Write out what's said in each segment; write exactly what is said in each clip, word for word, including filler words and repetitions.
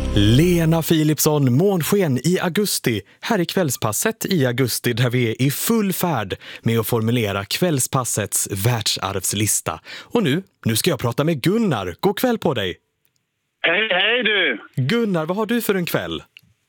Lena Philipsson, månsken i augusti. Här är kvällspasset i augusti där vi är i full färd med att formulera kvällspassets världsarvslista. Och nu, nu ska jag prata med Gunnar. God kväll på dig. Hej, hej du! Gunnar, vad har du för en kväll?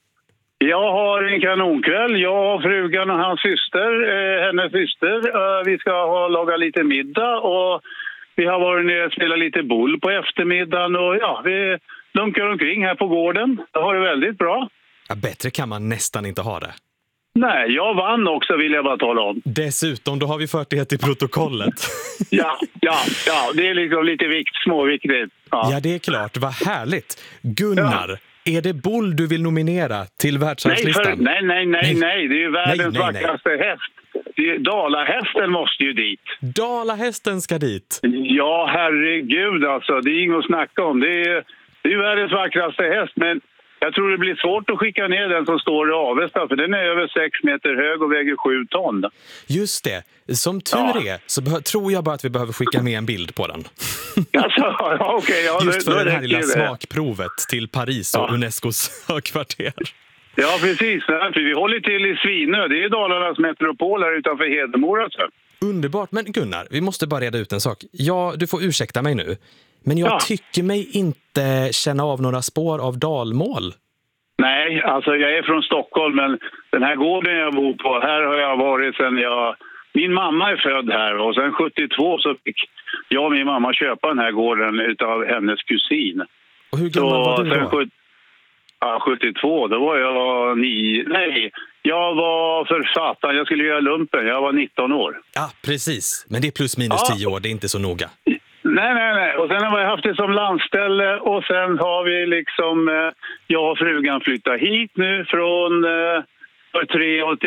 Jag har en kanonkväll. Jag och frugan och hans syster, eh, hennes syster. Eh, vi ska ha laga lite middag och vi har varit nere och spelat lite boll på eftermiddagen. Och ja, vi lunkar omkring här på gården. Det har det väldigt bra. Ja, bättre kan man nästan inte ha det. Nej, jag vann också vill jag bara tala om. Dessutom, då har vi fört det till protokollet. ja, ja, ja, det är liksom lite vikt, småviktigt. Ja. Ja, det är klart. Vad härligt. Gunnar, ja. Är det boll du vill nominera till världsarvslistan? Nej, för, nej, nej, nej, nej, nej. Det är ju världens nej, nej, vackraste nej. häst. Det är, Dalahästen måste ju dit. Dalahästen ska dit? Ja, herregud alltså. Det är inget att snacka om. Det är, det är ju världens vackraste häst, men jag tror det blir svårt att skicka ner den som står i Avesta, för den är över sex meter hög och väger sju ton. Just det. Som tur ja. är så be- tror jag bara att vi behöver skicka med en bild på den. Alltså, ja, okay, ja, Just för det, det här lilla det. smakprovet till Paris och ja. Unescos högkvarter. Ja, precis. För vi håller till i Svinö. Det är Dalarnas metropol här utanför Hedemora. Alltså. Underbart. Men Gunnar, vi måste bara reda ut en sak. Ja, du får ursäkta mig nu. Men jag ja. tycker mig inte känna av några spår av dalmål. Nej, alltså jag är från Stockholm, men den här gården jag bor på, här har jag varit sedan jag... Min mamma är född här och sen sjuttiotvå så fick jag och min mamma köpa den här gården utav hennes kusin. Och hur gammal så, var du då? Sen, ja, sjuttiotvå, då var jag nio... Nej, jag var författare. Jag skulle göra lumpen. Jag var nitton år. Ja, precis. Men det är plus minus ja. tio år. Det är inte så noga. Nej, nej, nej. Och sen har vi haft det som landställe och sen har vi liksom... Eh, jag och frugan flyttat hit nu från... Eh, för tre år